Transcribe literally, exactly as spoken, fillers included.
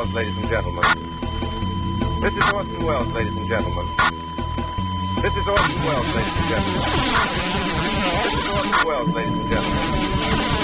Welles, ladies and gentlemen. This is Orson Welles, ladies and gentlemen. This is Orson Welles, ladies and gentlemen. This is Orson Welles, ladies and gentlemen.